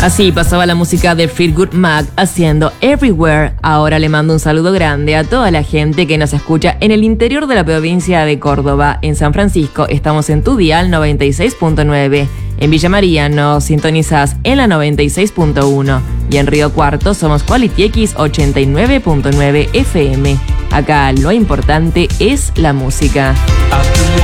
Así pasaba la música de Fleetwood Mac haciendo Everywhere. Ahora le mando un saludo grande a toda la gente que nos escucha en el interior de la provincia de Córdoba. En San Francisco estamos en tu dial 96.9. En Villa María nos sintonizás en la 96.1. Y en Río Cuarto somos Quality X 89.9 FM. Acá lo importante es la música.